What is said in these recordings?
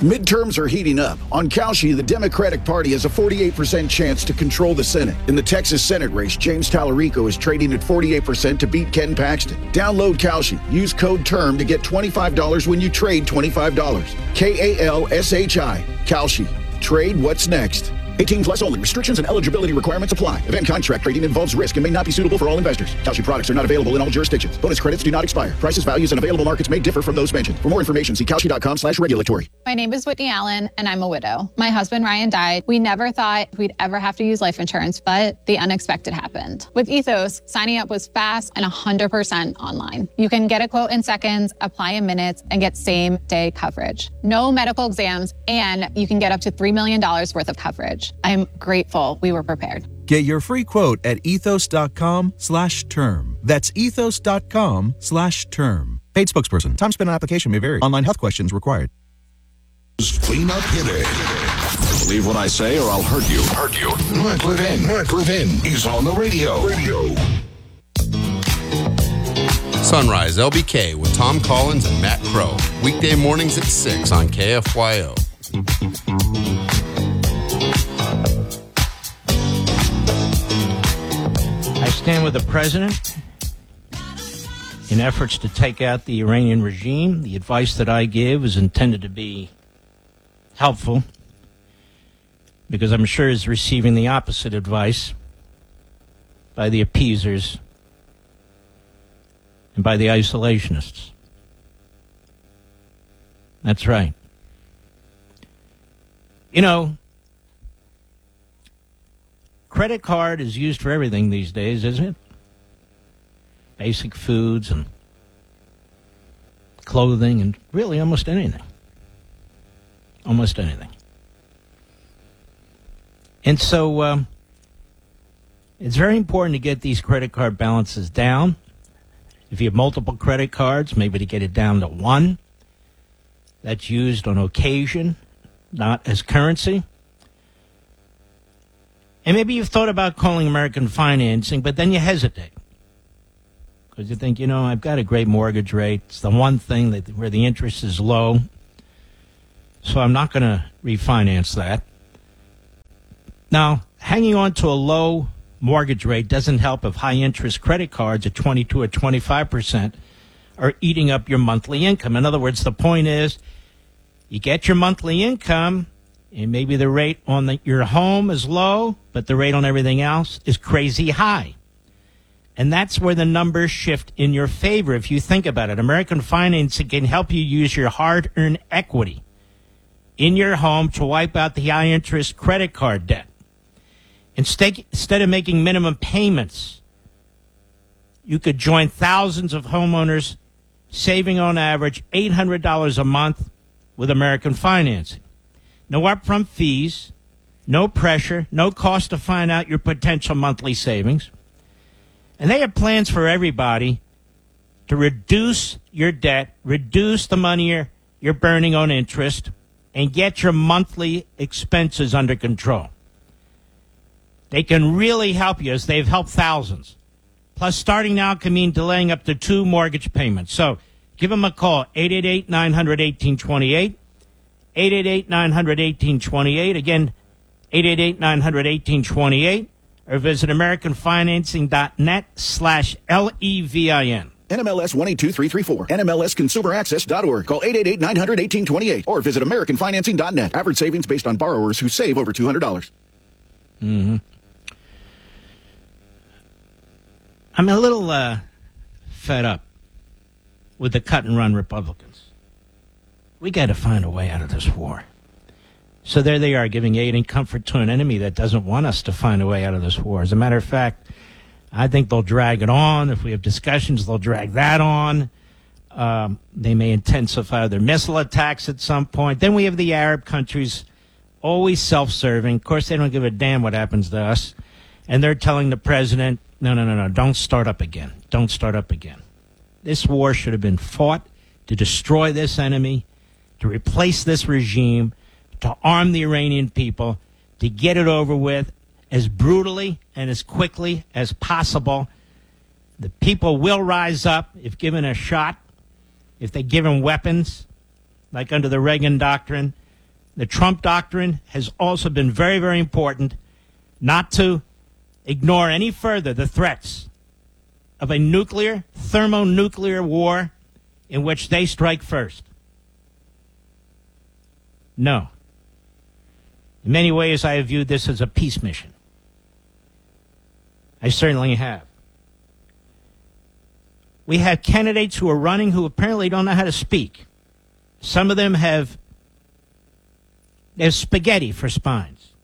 Midterms are heating up. On Kalshi, the Democratic Party has a 48% chance to control the Senate. In the Texas Senate race, James Tallarico is trading at 48% to beat Ken Paxton. Download Kalshi. Use code TERM to get $25 when you trade $25. KALSHI. Kalshi. Trade what's next. 18 plus only. Restrictions and eligibility requirements apply. Event contract trading involves risk and may not be suitable for all investors. Kalshi products are not available in all jurisdictions. Bonus credits do not expire. Prices, values, and available markets may differ from those mentioned. For more information, see kalshi.com/regulatory. My name is Whitney Allen, and I'm a widow. My husband, Ryan, died. We never thought we'd ever have to use life insurance, but the unexpected happened. With Ethos, signing up was fast and 100% online. You can get a quote in seconds, apply in minutes, and get same-day coverage. No medical exams, and you can get up to $3 million worth of coverage. I'm grateful we were prepared. Get your free quote at ethos.com/term. That's ethos.com/term. Paid spokesperson. Time spent on application may vary. Online health questions required. Clean up hitting. Believe what I say or I'll hurt you. Mark Levin is on the radio. Sunrise LBK with Tom Collins and Matt Crow. Weekday mornings at 6 on KFYO. I stand with the president in efforts to take out the Iranian regime. The advice that I give is intended to be helpful because I'm sure he's receiving the opposite advice by the appeasers and by the isolationists. That's right. You know, credit card is used for everything these days, isn't it? Basic foods and clothing and really almost anything. Almost anything. And so it's very important to get these credit card balances down. If you have multiple credit cards, maybe to get it down to one. That's used on occasion, not as currency. And maybe you've thought about calling American Financing, but then you hesitate. Because you think, I've got a great mortgage rate. It's the one thing where the interest is low. So I'm not going to refinance that. Now, hanging on to a low mortgage rate doesn't help if high-interest credit cards at 22 or 25% are eating up your monthly income. In other words, the point is, you get your monthly income, and maybe the rate on your home is low, but the rate on everything else is crazy high. And that's where the numbers shift in your favor. If you think about it, American Financing can help you use your hard-earned equity in your home to wipe out the high-interest credit card debt. Instead of making minimum payments, you could join thousands of homeowners saving on average $800 a month with American Financing. No upfront fees, no pressure, no cost to find out your potential monthly savings. And they have plans for everybody to reduce your debt, reduce the money you're burning on interest, and get your monthly expenses under control. They can really help you, as they've helped thousands. Plus, starting now can mean delaying up to 2 mortgage payments. So give them a call, 888-900-1828. 888-900-1828. Again, 888-900-1828. Or visit AmericanFinancing.net/LEVIN. NMLS 182334. NMLSConsumerAccess.org. Call 888-900-1828. Or visit AmericanFinancing.net. Average savings based on borrowers who save over $200. Mm-hmm. I'm a little fed up with the cut-and-run Republicans. We got to find a way out of this war. So there they are, giving aid and comfort to an enemy that doesn't want us to find a way out of this war. As a matter of fact, I think they'll drag it on. If we have discussions, they'll drag that on. They may intensify their missile attacks at some point. Then we have the Arab countries, always self-serving. Of course, they don't give a damn what happens to us. And they're telling the president, no, don't start up again. Don't start up again. This war should have been fought to destroy this enemy, to replace this regime, to arm the Iranian people, to get it over with as brutally and as quickly as possible. The people will rise up if given a shot, if they give them weapons, like under the Reagan doctrine. The Trump doctrine has also been very, very important not to ignore any further the threats of a nuclear, thermonuclear war in which they strike first. No. In many ways, I have viewed this as a peace mission. I certainly have. We have candidates who are running who apparently don't know how to speak. Some of them have spaghetti for spines.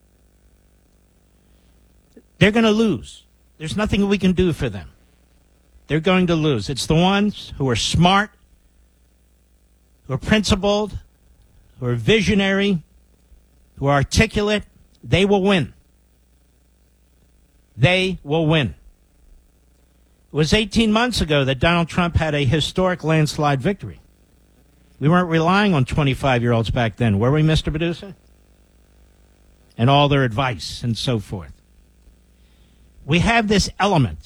They're going to lose. There's nothing we can do for them. They're going to lose. It's the ones who are smart, who are principled, who are visionary, who are articulate. They will win. They will win. It was 18 months ago that Donald Trump had a historic landslide victory. We weren't relying on 25-year-olds back then, were we, Mr. Medusa? And all their advice and so forth. We have this element,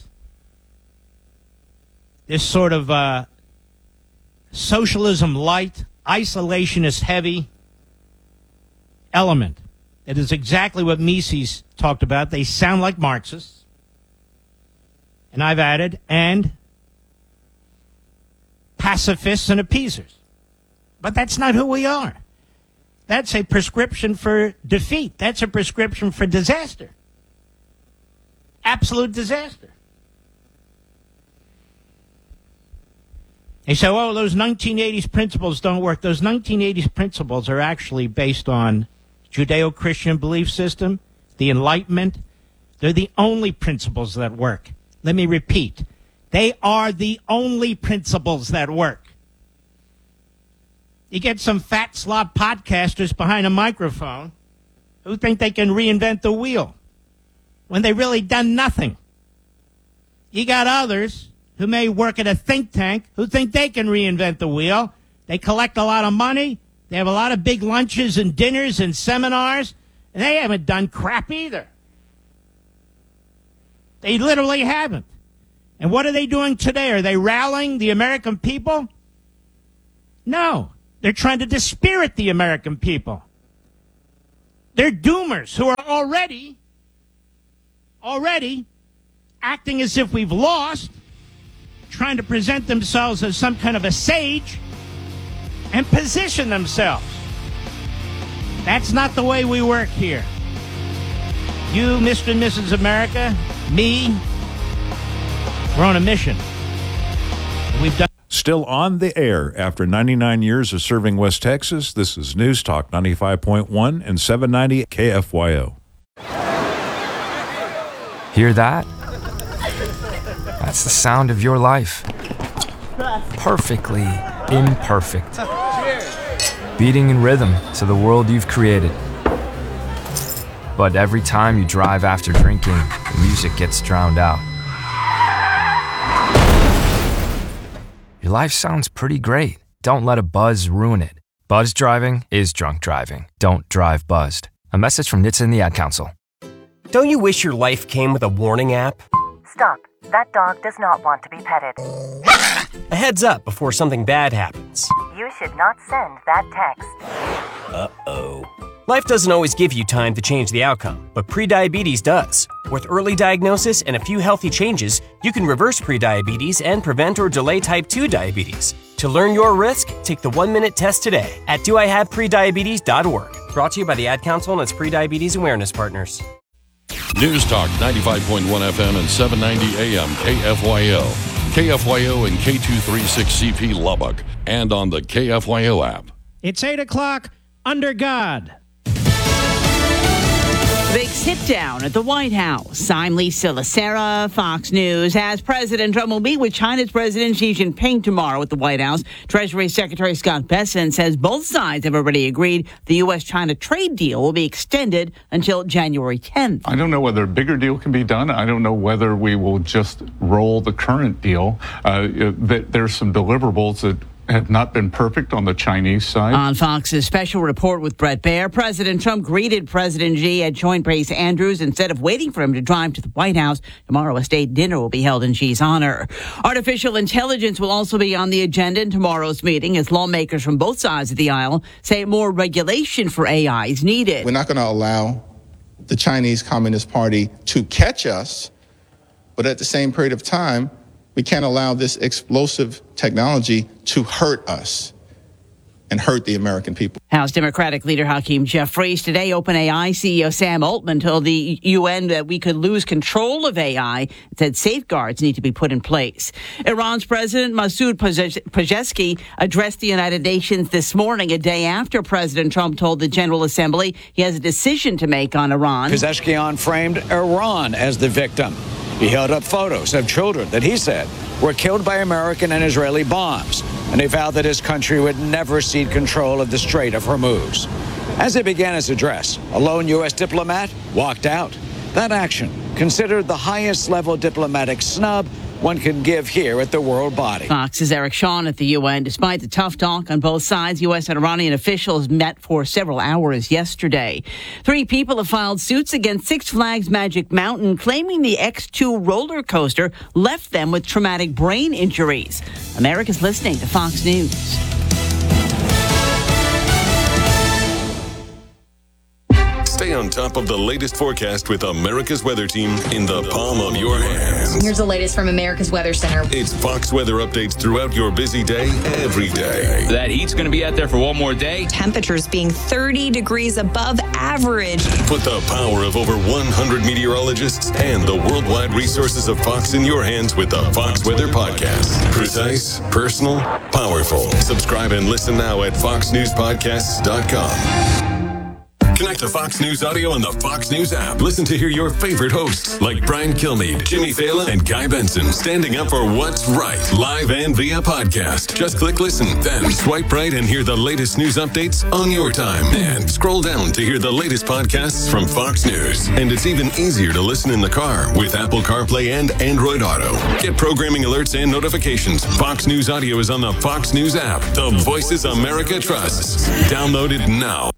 this sort of socialism light, isolationist heavy element. It is exactly what Mises talked about. They sound like Marxists. And I've added, and pacifists and appeasers. But that's not who we are. That's a prescription for defeat. That's a prescription for disaster. Absolute disaster. They say, oh, those 1980s principles don't work. Those 1980s principles are actually based on Judeo-Christian belief system, the Enlightenment. They're the only principles that work. Let me repeat. They are the only principles that work. You get some fat slob podcasters behind a microphone who think they can reinvent the wheel when they really done nothing. You got others who may work at a think tank who think they can reinvent the wheel. They collect a lot of money. They have a lot of big lunches and dinners and seminars, and they haven't done crap either. They literally haven't. And what are they doing today? Are they rallying the American people? No. They're trying to dispirit the American people. They're doomers who are already acting as if we've lost, trying to present themselves as some kind of a sage and position themselves. That's not the way we work here. You, Mr. and Mrs. America, me, we're on a mission. We've done. Still on the air after 99 years of serving West Texas, this is News Talk 95.1 and 790 KFYO. Hear that? That's the sound of your life. Perfectly imperfect. Beating in rhythm to the world you've created. But every time you drive after drinking, the music gets drowned out. Your life sounds pretty great. Don't let a buzz ruin it. Buzz driving is drunk driving. Don't drive buzzed. A message from NHTSA and the Ad Council. Don't you wish your life came with a warning app? Stop. That dog does not want to be petted. A heads up before something bad happens. You should not send that text. Uh-oh. Life doesn't always give you time to change the outcome, but prediabetes does. With early diagnosis and a few healthy changes, you can reverse prediabetes and prevent or delay type 2 diabetes. To learn your risk, take the 1-minute test today at doihaveprediabetes.org. Brought to you by the Ad Council and its prediabetes awareness partners. News Talk 95.1 FM and 790 AM KFYO. KFYO and K236CP Lubbock. And on the KFYO app. It's 8 o'clock under God. Big sit-down at the White House. I'm Lisa Lacera, Fox News. As President Trump will meet with China's President Xi Jinping tomorrow at the White House, Treasury Secretary Scott Bessent says both sides have already agreed the U.S.-China trade deal will be extended until January 10th. I don't know whether a bigger deal can be done. I don't know whether we will just roll the current deal. There's some deliverables that have not been perfect on the Chinese side. On Fox's special report with Brett Baer, President Trump greeted President Xi at Joint Base Andrews instead of waiting for him to drive to the White House. Tomorrow, a state dinner will be held in Xi's honor. Artificial intelligence will also be on the agenda in tomorrow's meeting as lawmakers from both sides of the aisle say more regulation for AI is needed. We're not going to allow the Chinese Communist Party to catch us, but at the same period of time, we can't allow this explosive technology to hurt us and hurt the American people. House Democratic leader Hakeem Jeffries. Today, OpenAI CEO Sam Altman told the UN that we could lose control of AI and said safeguards need to be put in place. Iran's President Masoud Pezeshkian addressed the United Nations this morning, a day after President Trump told the General Assembly he has a decision to make on Iran. Pezeshkian framed Iran as the victim. He held up photos of children that he said were killed by American and Israeli bombs, and he vowed that his country would never cede control of the Strait of Hormuz. As he began his address, a lone U.S. diplomat walked out. That action, considered the highest level diplomatic snub one can give here at the world body. Fox's Eric Shawn at the UN. Despite the tough talk on both sides, U.S. and Iranian officials met for several hours yesterday. 3 people have filed suits against Six Flags Magic Mountain, claiming the X2 roller coaster left them with traumatic brain injuries. America's listening to Fox News. Stay on top of the latest forecast with America's Weather Team in the palm of your hands. Here's the latest from America's Weather Center. It's Fox weather updates throughout your busy day, every day. That heat's going to be out there for one more day. Temperatures being 30 degrees above average. Put the power of over 100 meteorologists and the worldwide resources of Fox in your hands with the Fox Weather Podcast. Precise, personal, powerful. Subscribe and listen now at foxnewspodcasts.com. Connect to Fox News Audio on the Fox News app. Listen to hear your favorite hosts like Brian Kilmeade, Jimmy Fallon, and Guy Benson standing up for what's right, live and via podcast. Just click listen, then swipe right and hear the latest news updates on your time. And scroll down to hear the latest podcasts from Fox News. And it's even easier to listen in the car with Apple CarPlay and Android Auto. Get programming alerts and notifications. Fox News Audio is on the Fox News app. The voices America trusts. Download it now.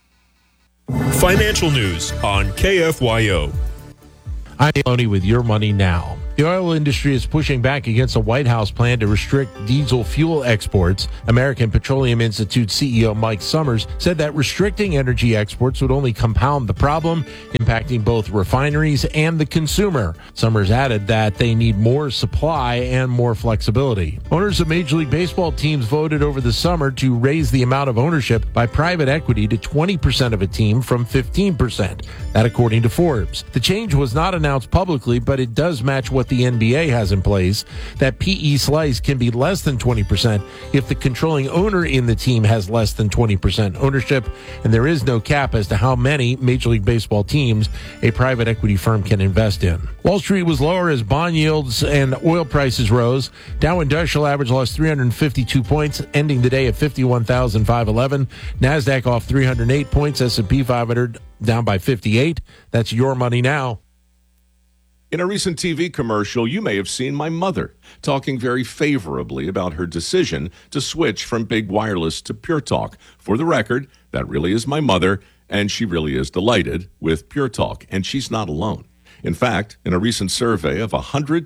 Financial news on KFYO. I'm Tony with Your Money Now. The oil industry is pushing back against a White House plan to restrict diesel fuel exports. American Petroleum Institute CEO Mike Summers said that restricting energy exports would only compound the problem, impacting both refineries and the consumer. Summers added that they need more supply and more flexibility. Owners of Major League Baseball teams voted over the summer to raise the amount of ownership by private equity to 20% of a team from 15%. That according to Forbes. The change was not announced publicly, but it does match what the NBA has in place. That PE slice can be less than 20% if the controlling owner in the team has less than 20% ownership, and there is no cap as to how many Major League Baseball teams a private equity firm can invest in. Wall Street was lower as bond yields and oil prices rose. Dow Industrial Average lost 352 points, ending the day at 51,511. NASDAQ off 308 points. S&P 500 down by 58. That's Your Money Now. In a recent TV commercial, you may have seen my mother talking very favorably about her decision to switch from big wireless to Pure Talk. For the record, that really is my mother, and she really is delighted with Pure Talk, and she's not alone. In fact, in a recent survey of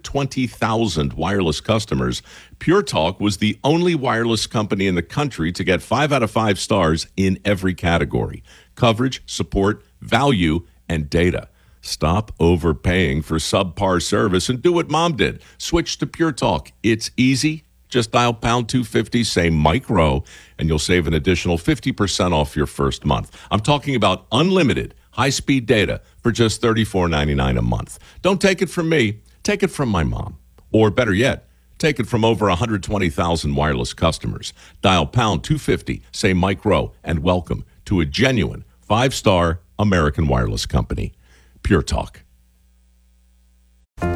120,000 wireless customers, Pure Talk was the only wireless company in the country to get 5 out of 5 stars in every category: coverage, support, value, and data. Stop overpaying for subpar service and do what Mom did. Switch to Pure Talk. It's easy. Just dial pound 250, say Mike Rowe, and you'll save an additional 50% off your first month. I'm talking about unlimited high-speed data for just $34.99 a month. Don't take it from me. Take it from my mom. Or better yet, take it from over 120,000 wireless customers. Dial pound 250, say Mike Rowe, and welcome to a genuine 5-star American wireless company. Pure Talk. Mommy,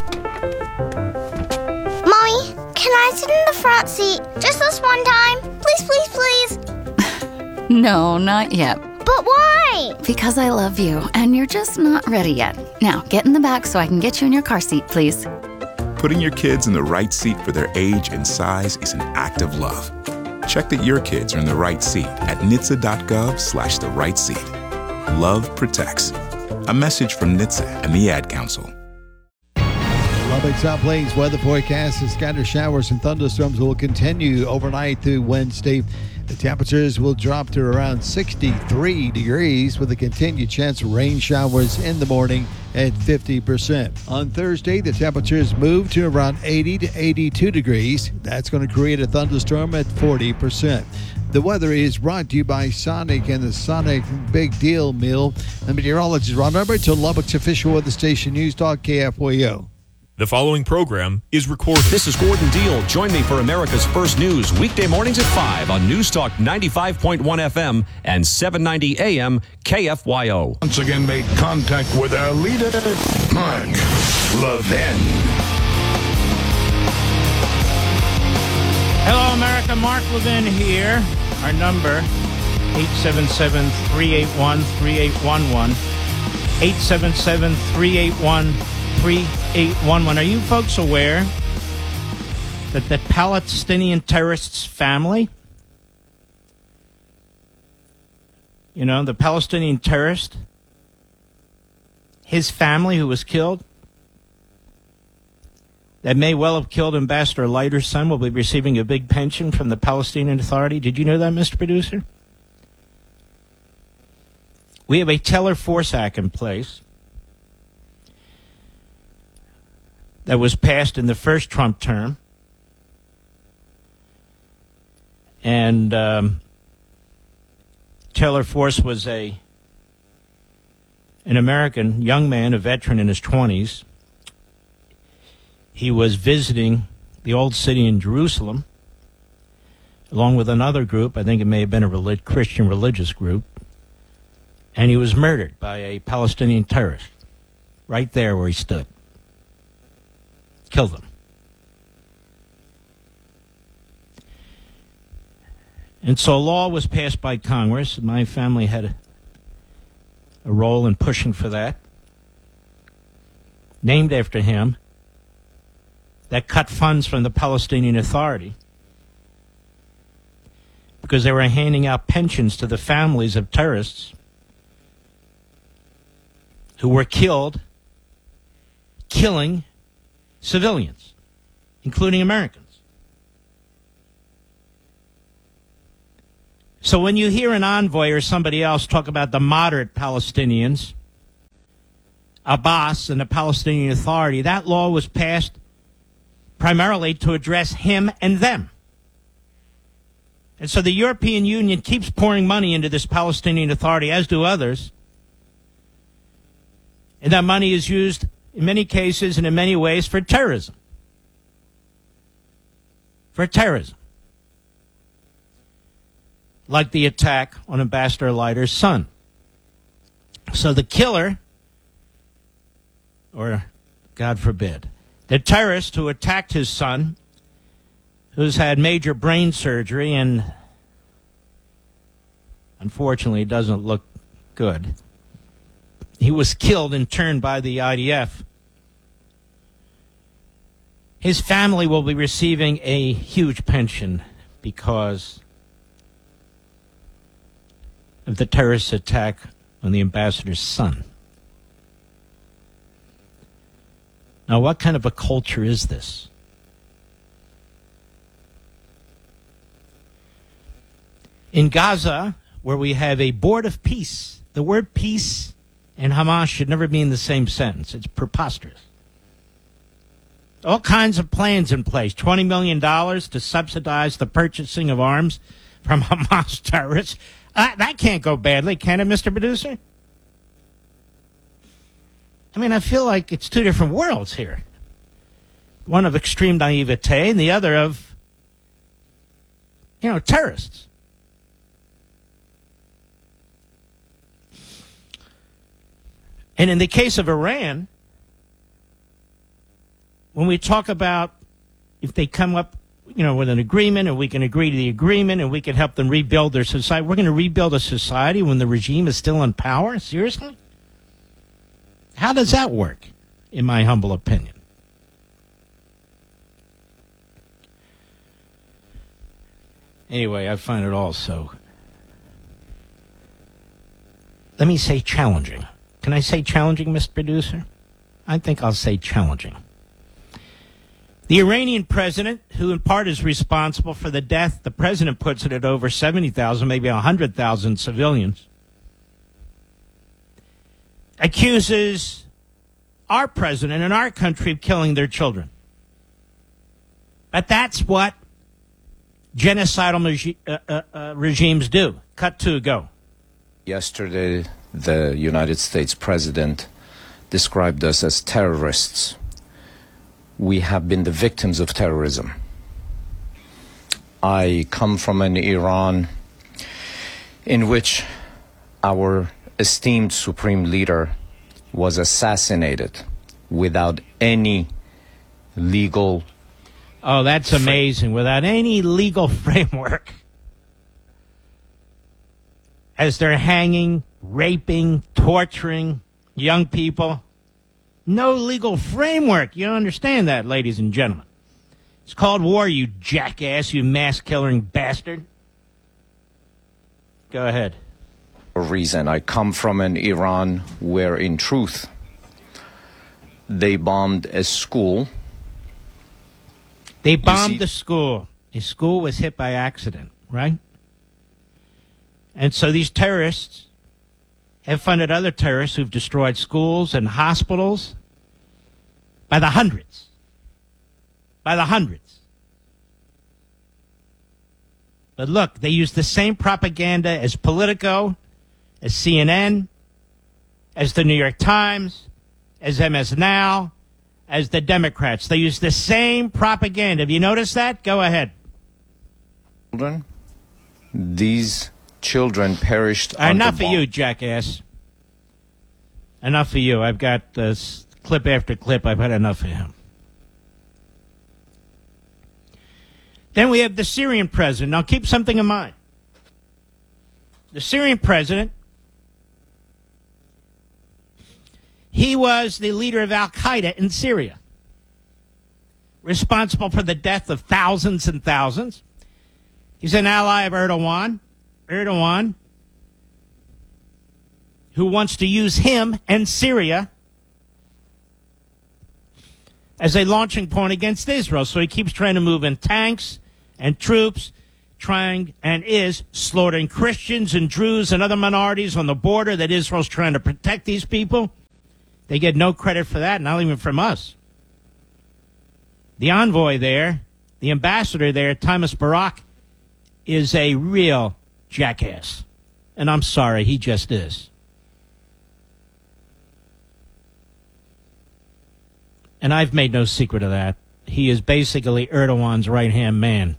can I sit in the front seat just this one time? Please, please, please. No, not yet. But why? Because I love you, and you're just not ready yet. Now, get in the back so I can get you in your car seat, please. Putting your kids in the right seat for their age and size is an act of love. Check that your kids are in the right seat at NHTSA.gov/the right seat. Love protects. A message from NHTSA and the Ad Council. Lubbock South Plains weather forecast is scattered showers and thunderstorms will continue overnight through Wednesday. The temperatures will drop to around 63 degrees with a continued chance of rain showers in the morning at 50%. On Thursday, the temperatures move to around 80 to 82 degrees. That's going to create a thunderstorm at 40%. The weather is brought to you by Sonic and the Sonic Big Deal Meal. I'm meteorologist Ron Hubbard to Lubbock's official weather station, News Talk KFYO. The following program is recorded. This is Gordon Deal. Join me for America's First News, weekday mornings at 5 on News Talk 95.1 FM and 790 AM KFYO. Once again made contact with our leader, Mark Levin. Hello, America. Mark Levin here. Our number, 877-381-3811. 877-381-3811. Are you folks aware that the Palestinian terrorist's family, the Palestinian terrorist, his family who was killed, that may well have killed Ambassador Leiter's son, will be receiving a big pension from the Palestinian Authority? Did you know that, Mr. Producer? We have a Taylor-Force Act in place that was passed in the first Trump term. And Taylor-Force was an American young man, a veteran in his 20s. He was visiting the Old City in Jerusalem, along with another group. I think it may have been a Christian religious group. And he was murdered by a Palestinian terrorist right there where he stood. Killed him. And so a law was passed by Congress. My family had a role in pushing for that, named after him, that cut funds from the Palestinian Authority because they were handing out pensions to the families of terrorists who were killing civilians, including Americans. So when you hear an envoy or somebody else talk about the moderate Palestinians, Abbas and the Palestinian Authority, that law was passed primarily to address him and them. And so the European Union keeps pouring money into this Palestinian Authority, as do others. And that money is used in many cases and in many ways for terrorism. For terrorism. Like the attack on Ambassador Leiter's son. So the killer, or God forbid, the terrorist who attacked his son, who's had major brain surgery and unfortunately doesn't look good. He was killed in turn by the IDF. His family will be receiving a huge pension because of the terrorist attack on the ambassador's son. Now, what kind of a culture is this? In Gaza, where we have a board of peace, the word peace and Hamas should never be in the same sentence. It's preposterous. All kinds of plans in place. $20 million to subsidize the purchasing of arms from Hamas terrorists. That can't go badly, can it, Mr. Producer? I mean, I feel like it's two different worlds here. One of extreme naivete and the other of, terrorists. And in the case of Iran, when we talk about if they come up, with an agreement and we can agree to the agreement and we can help them rebuild their society, we're going to rebuild a society when the regime is still in power? Seriously? How does that work, in my humble opinion? Anyway, I find it all so, let me say challenging. Can I say challenging, Mr. Producer? I think I'll say challenging. The Iranian president, who in part is responsible for the death, the president puts it at over 70,000, maybe 100,000 civilians, accuses our president and our country of killing their children. But that's what genocidal regimes do. Cut to, go. Yesterday, the United States president described us as terrorists. We have been the victims of terrorism. I come from an Iran in which our esteemed supreme leader was assassinated without any legal... Oh, that's amazing. Without any legal framework. As they're hanging, raping, torturing young people. No legal framework. You understand that, ladies and gentlemen. It's called war, you jackass, you mass-killing bastard. Go ahead. Reason. I come from an Iran where, in truth, they bombed a school. They bombed the school. The school was hit by accident, right? And so these terrorists have funded other terrorists who've destroyed schools and hospitals by the hundreds. By the hundreds. But look, they use the same propaganda as Politico, as CNN, as the New York Times, as MS Now, as the Democrats. They use the same propaganda. Have you noticed that? Go ahead. Children, these children perished. Enough of you, jackass. Enough of you. I've got clip after clip. I've had enough of him. Then we have the Syrian president. Now keep something in mind. The Syrian president, he was the leader of Al-Qaeda in Syria, responsible for the death of thousands and thousands. He's an ally of Erdogan. Erdogan, who wants to use him and Syria as a launching point against Israel. So he keeps trying to move in tanks and troops, trying and is slaughtering Christians and Druze and other minorities on the border that Israel's trying to protect these people. They get no credit for that, not even from us. The envoy there, the ambassador there, Thomas Barak, is a real jackass. And I'm sorry, he just is. And I've made no secret of that. He is basically Erdogan's right-hand man,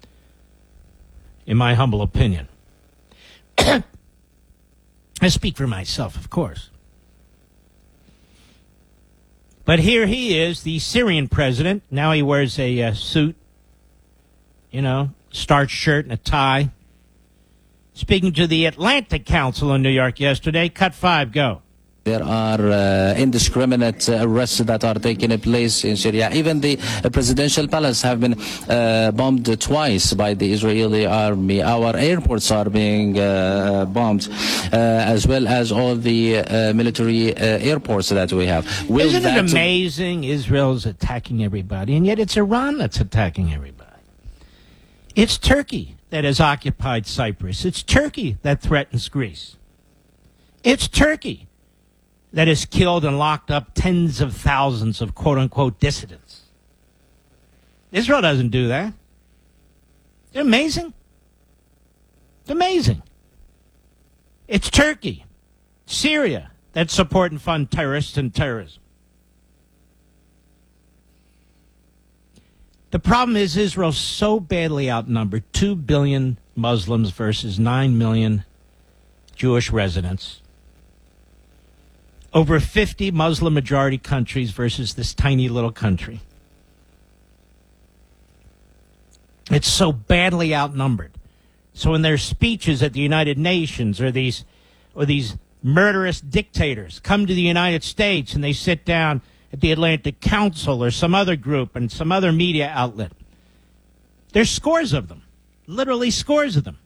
in my humble opinion. I speak for myself, of course. But here he is, the Syrian president. Now he wears a suit, starched shirt and a tie. Speaking to the Atlantic Council in New York yesterday. Cut 5, go. There are indiscriminate arrests that are taking place in Syria. Even the presidential palace have been bombed twice by the Israeli army. Our airports are being bombed, as well as all the military airports that we have. Isn't it amazing? Israel's attacking everybody, and yet it's Iran that's attacking everybody. It's Turkey that has occupied Cyprus. It's Turkey that threatens Greece. It's Turkey that has killed and locked up tens of thousands of quote-unquote dissidents. Israel doesn't do that. It's amazing. It's amazing. It's Turkey, Syria, that support and fund terrorists and terrorism. The problem is Israel's so badly outnumbered, 2 billion Muslims versus 9 million Jewish residents. Over 50 Muslim-majority countries versus this tiny little country. It's so badly outnumbered. So in their speeches at the United Nations, or these murderous dictators come to the United States and they sit down at the Atlantic Council or some other group and some other media outlet. There's scores of them. literally scores of them.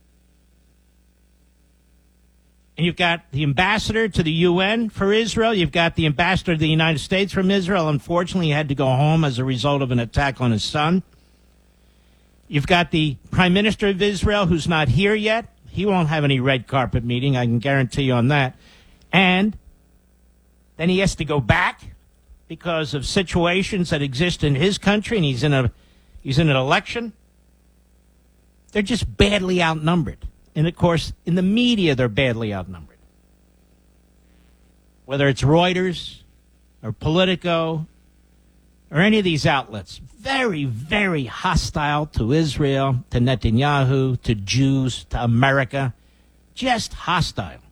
And you've got the ambassador to the UN for Israel. You've got the ambassador to the United States from Israel. Unfortunately, he had to go home as a result of an attack on his son. You've got the prime minister of Israel, who's not here yet. He won't have any red carpet meeting, I can guarantee you on that. And then he has to go back because of situations that exist in his country, and he's in an election. They're just badly outnumbered. And, of course, in the media, they're badly outnumbered. Whether it's Reuters or Politico or any of these outlets, very, very hostile to Israel, to Netanyahu, to Jews, to America. Just hostile.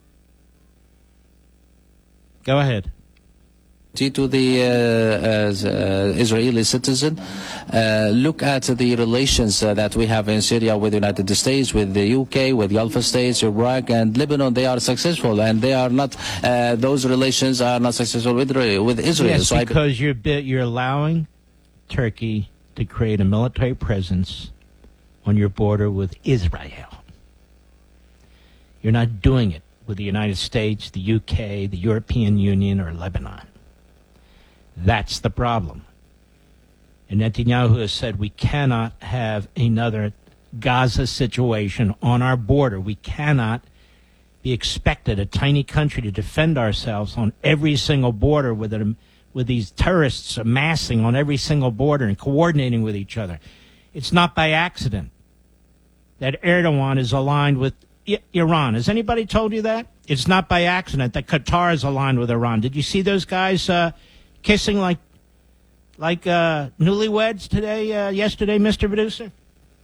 Go ahead. To the Israeli citizen, look at the relations that we have in Syria with the United States, with the UK, with Gulf states, Iraq, and Lebanon. They are successful, and they are not. Those relations are not successful with Israel. Yes, so because you're allowing Turkey to create a military presence on your border with Israel. You're not doing it with the United States, the UK, the European Union, or Lebanon. That's the problem. And Netanyahu has said we cannot have another Gaza situation on our border. We cannot be expected, a tiny country, to defend ourselves on every single border with these terrorists amassing on every single border and coordinating with each other. It's not by accident that Erdogan is aligned with Iran. Has anybody told you that? It's not by accident that Qatar is aligned with Iran. Did you see those guys kissing like newlyweds yesterday, Mr. Producer?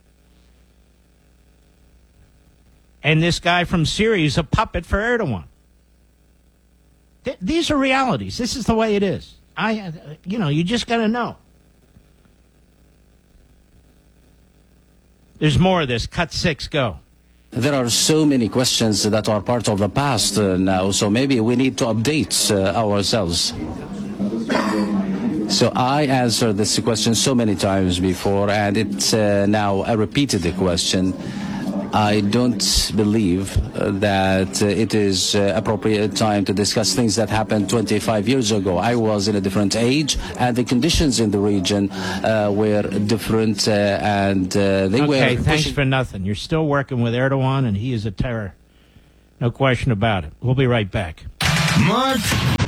And this guy from Syria is a puppet for Erdogan. These are realities. This is the way it is. You just got to know. There's more of this. Cut 6, go. There are so many questions that are part of the past now, so maybe we need to update ourselves. So I answered this question so many times before, and it's now a repeated question. I don't believe that it is appropriate time to discuss things that happened 25 years ago. I was in a different age, and the conditions in the region were different, and they were... Okay, thanks for nothing. You're still working with Erdogan, and he is a terror. No question about it. We'll be right back. Mark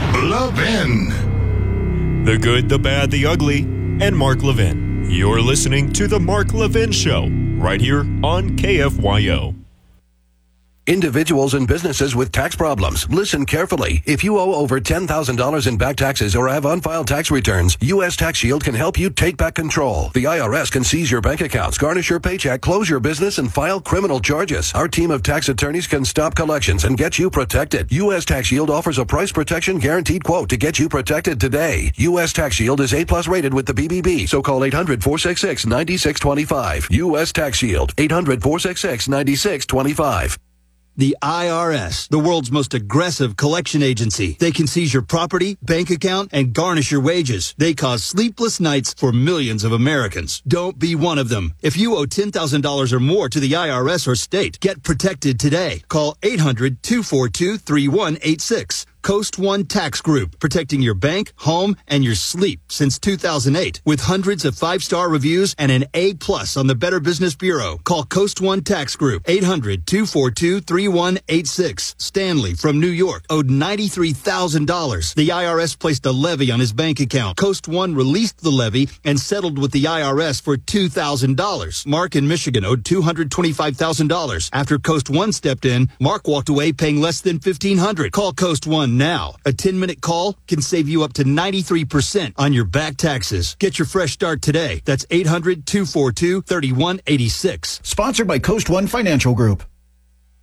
Levin. The good, the bad, the ugly, and Mark Levin. You're listening to The Mark Levin Show, right here on KFYO. Individuals and businesses with tax problems, listen carefully. If you owe over $10,000 in back taxes or have unfiled tax returns, U.S. Tax Shield can help you take back control. The IRS can seize your bank accounts, garnish your paycheck, close your business, and file criminal charges. Our team of tax attorneys can stop collections and get you protected. U.S. Tax Shield offers a price protection guaranteed quote to get you protected today. U.S. Tax Shield is A+ rated with the BBB, so call 800-466-9625. U.S. Tax Shield, 800-466-9625. The IRS, the world's most aggressive collection agency. They can seize your property, bank account, and garnish your wages. They cause sleepless nights for millions of Americans. Don't be one of them. If you owe $10,000 or more to the IRS or state, get protected today. Call 800-242-3186. Coast One Tax Group, protecting your bank, home, and your sleep since 2008. With hundreds of 5-star reviews and an A+ on the Better Business Bureau. Call Coast One Tax Group, 800-242-3186. Stanley from New York owed $93,000. The IRS placed a levy on his bank account. Coast One released the levy and settled with the IRS for $2,000. Mark in Michigan owed $225,000. After Coast One stepped in, Mark walked away paying less than $1,500. Call Coast One now. A 10-minute call can save you up to 93% on your back taxes. Get your fresh start today. That's 800-242-3186. Sponsored by Coast One Financial Group.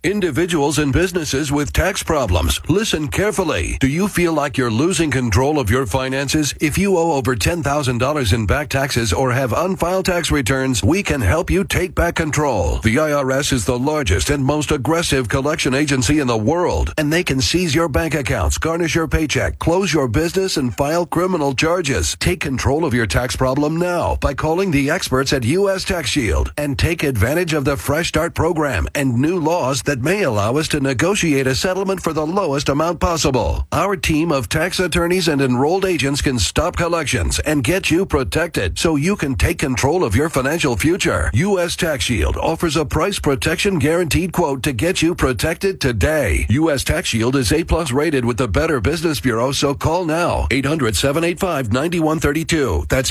Individuals and businesses with tax problems, listen carefully. Do you feel like you're losing control of your finances? If you owe over $10,000 in back taxes or have unfiled tax returns, we can help you take back control. The IRS is the largest and most aggressive collection agency in the world, and they can seize your bank accounts, garnish your paycheck, close your business, and file criminal charges. Take control of your tax problem now by calling the experts at U.S. Tax Shield and take advantage of the Fresh Start program and new laws that may allow us to negotiate a settlement for the lowest amount possible. Our team of tax attorneys and enrolled agents can stop collections and get you protected so you can take control of your financial future. U.S. Tax Shield offers a price protection guaranteed quote to get you protected today. U.S. Tax Shield is A+ rated with the Better Business Bureau, so call now. 800-785-9132. That's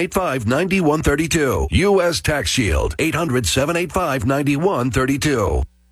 800-785-9132. U.S. Tax Shield. 800-785-9132.